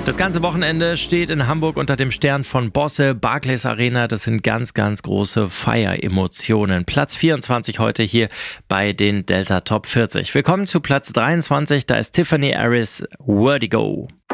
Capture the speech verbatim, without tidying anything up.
Das ganze Wochenende steht in Hamburg unter dem Stern von Bosse, Barclays Arena. Das sind ganz, ganz große Feieremotionen. Platz vierundzwanzig heute hier bei den Delta Top vierzig. Wir kommen zu Platz dreiundzwanzig, da ist Tiffany Harris, Vertigo.